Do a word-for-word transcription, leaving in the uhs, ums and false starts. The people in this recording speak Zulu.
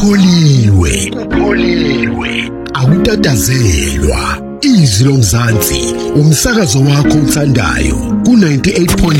kupholiwe kupholiwe awutatazelwa izwi lomzansi umsakazo wakho uthandayo ku ninety-eight point